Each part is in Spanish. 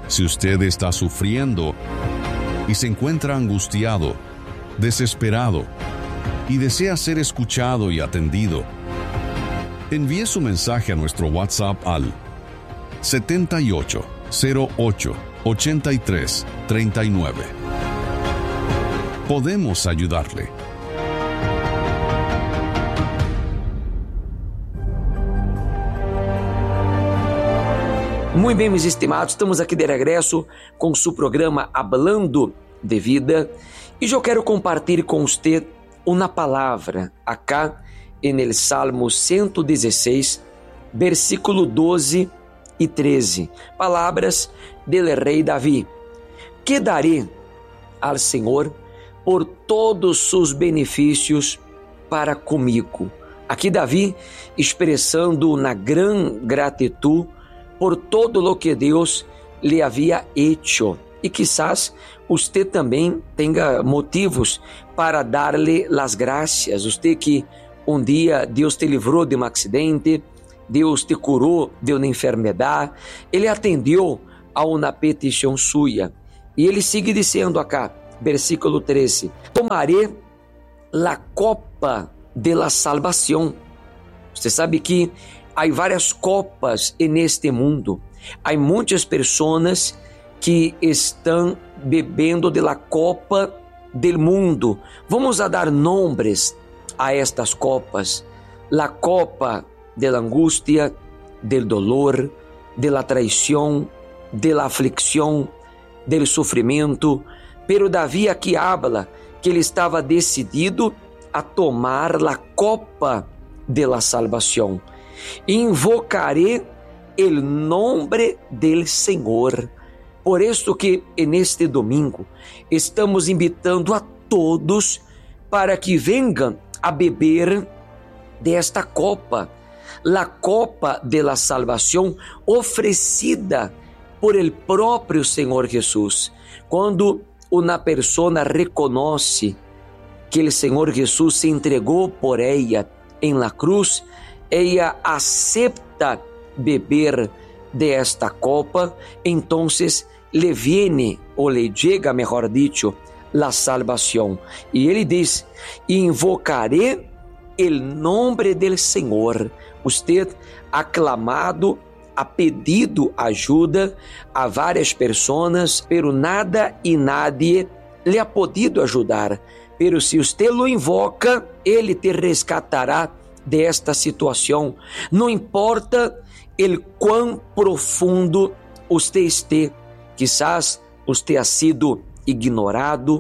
Si usted está sufriendo y se encuentra angustiado, desesperado y desea ser escuchado y atendido, envíe su mensaje a nuestro WhatsApp al 78 08 83 39. Podemos ayudarle. Muito bem, meus estimados, estamos aqui de regresso com o seu programa Hablando de Vida e eu quero compartilhar com você uma palavra acá no Salmo 116, versículo 12 e 13. Palavras del rei Davi. Que daré ao Senhor por todos os benefícios para comigo? Aqui Davi expressando uma grande gratidão por todo lo que Deus lhe havia hecho. E quizás você também tenha motivos para dar-lhe as graças. Você que um dia Deus te livrou de um acidente, Deus te curou de uma enfermidade, Ele atendeu a uma petição sua. E Ele sigue dizendo acá, versículo 13, tomaré la copa de la salvação. Você sabe que há várias copas neste mundo. Há muitas pessoas que estão bebendo da copa do mundo. Vamos a dar nomes a estas copas. La copa de la angústia, del dolor, de la traição, de la aflicção, del sofrimento. Pero Davi aqui habla que ele estava decidido a tomar la copa de la salvação. Invocaré el nombre del Senhor. Por isso que neste domingo estamos invitando a todos para que venham a beber desta copa, la copa de la salvação oferecida por el próprio Senhor Jesus. Quando uma pessoa reconhece que o Senhor Jesus se entregou por ela em la cruz, ella acepta beber de esta copa, entonces le viene o le llega, mejor dicho, la salvación. Y él dice, invocaré el nombre del Señor. Usted ha clamado, ha pedido ajuda a várias pessoas, pero nada e nadie le ha podido ajudar. Pero se usted lo invoca, ele te rescatará desta situação. Não importa el quão profundo você esteja, quizás você ha sido ignorado,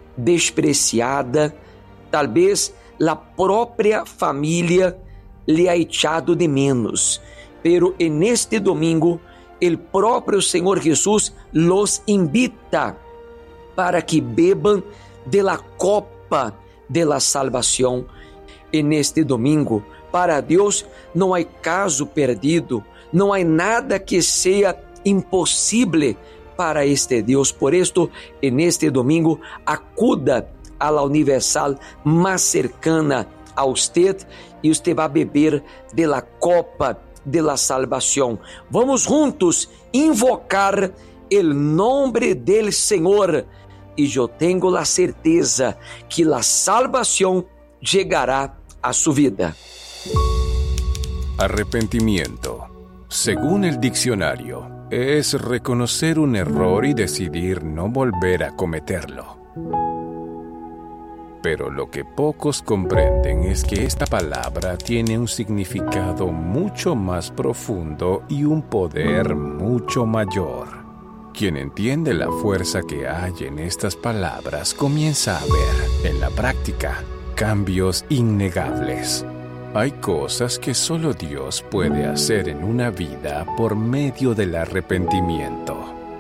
despreciada, talvez a própria família lhe ha echado de menos. Pero en este domingo, el próprio Senhor Jesus los invita para que beban de la copa de la salvação. Neste domingo, para Deus não há caso perdido, não há nada que seja impossível para este Deus. Por isto, neste domingo, acuda a la universal mais cercana a usted e usted vai beber de la copa de la salvação. Vamos juntos invocar el nombre del Senhor e eu tenho a certeza que la salvação chegará a su vida. Arrepentimiento, según el diccionario, es reconocer un error y decidir no volver a cometerlo. Pero lo que pocos comprenden es que esta palabra tiene un significado mucho más profundo y un poder mucho mayor. Quien entiende la fuerza que hay en estas palabras comienza a ver, en la práctica, cambios innegables. Hay cosas que solo Dios puede hacer en una vida por medio del arrepentimiento.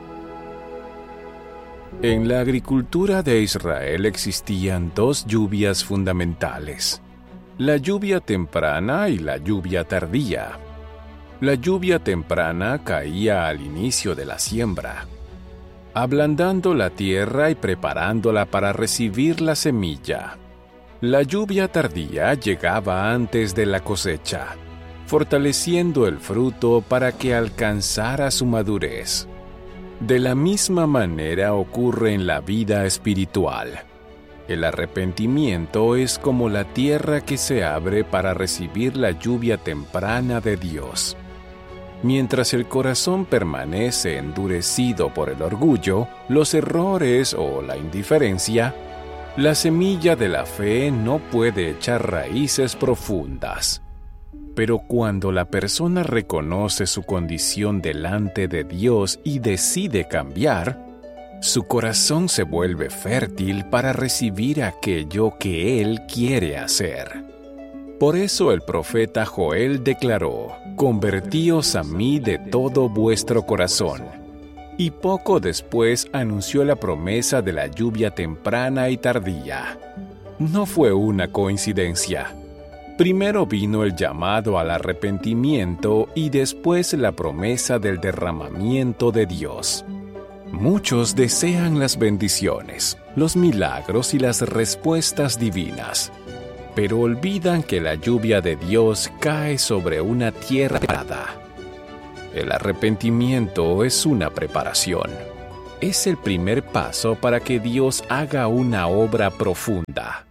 En la agricultura de Israel existían dos lluvias fundamentales: la lluvia temprana y la lluvia tardía. La lluvia temprana caía al inicio de la siembra, ablandando la tierra y preparándola para recibir la semilla. La lluvia tardía llegaba antes de la cosecha, fortaleciendo el fruto para que alcanzara su madurez. De la misma manera ocurre en la vida espiritual. El arrepentimiento es como la tierra que se abre para recibir la lluvia temprana de Dios. Mientras el corazón permanece endurecido por el orgullo, los errores o la indiferencia, la semilla de la fe no puede echar raíces profundas. Pero cuando la persona reconoce su condición delante de Dios y decide cambiar, su corazón se vuelve fértil para recibir aquello que Él quiere hacer. Por eso el profeta Joel declaró: «Convertíos a mí de todo vuestro corazón». Y poco después anunció la promesa de la lluvia temprana y tardía. No fue una coincidencia. Primero vino el llamado al arrepentimiento y después la promesa del derramamiento de Dios. Muchos desean las bendiciones, los milagros y las respuestas divinas, pero olvidan que la lluvia de Dios cae sobre una tierra preparada. El arrepentimiento es una preparación. Es el primer paso para que Dios haga una obra profunda.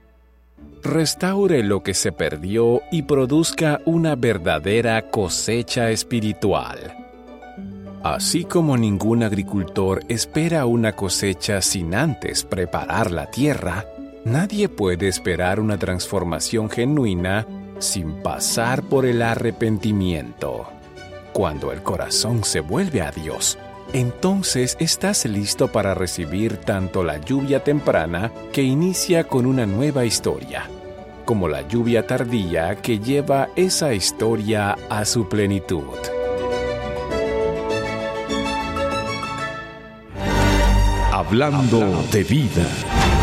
Restaure lo que se perdió y produzca una verdadera cosecha espiritual. Así como ningún agricultor espera una cosecha sin antes preparar la tierra, nadie puede esperar una transformación genuina sin pasar por el arrepentimiento. Cuando el corazón se vuelve a Dios, entonces estás listo para recibir tanto la lluvia temprana, que inicia con una nueva historia, como la lluvia tardía que lleva esa historia a su plenitud. Hablando de vida.